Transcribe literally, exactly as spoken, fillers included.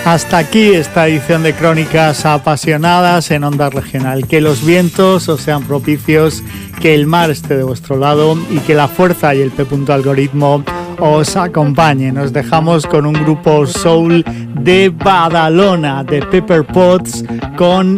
Hasta aquí esta edición de Crónicas Apasionadas en Onda Regional. Que los vientos os sean propicios, que el mar esté de vuestro lado y que la fuerza y el P. Algoritmo os acompañen. Nos dejamos con un grupo soul de Badalona, de Pepper Potts, con